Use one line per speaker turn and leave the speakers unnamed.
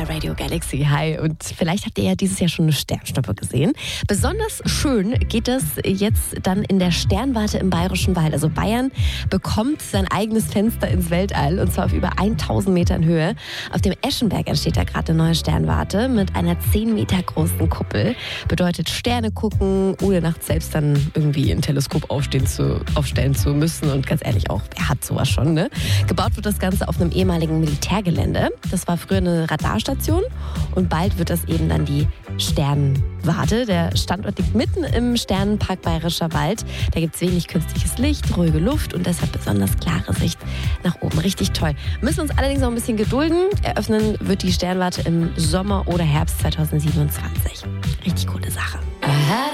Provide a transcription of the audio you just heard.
Radio Galaxy. Hi. Und vielleicht habt ihr ja dieses Jahr schon eine Sternschnuppe gesehen. Besonders schön geht das jetzt dann in der Sternwarte im Bayerischen Wald. Also Bayern bekommt sein eigenes Fenster ins Weltall und zwar auf über 1000 Metern Höhe. Auf dem Eschenberg entsteht da gerade eine neue Sternwarte mit einer 10 Meter großen Kuppel. Bedeutet Sterne gucken, ohne nachts selbst dann irgendwie ein Teleskop aufstellen zu müssen. Und ganz ehrlich auch, wer hat sowas schon, ne? Gebaut wird das Ganze auf einem ehemaligen Militärgelände. Das war früher eine Radarstation und bald wird das eben dann die Sternwarte. Der Standort liegt mitten im Sternenpark Bayerischer Wald. Da gibt es wenig künstliches Licht, ruhige Luft und deshalb besonders klare Sicht nach oben. Richtig toll. Müssen uns allerdings noch ein bisschen gedulden. Eröffnen wird die Sternwarte im Sommer oder Herbst 2027. Richtig coole Sache.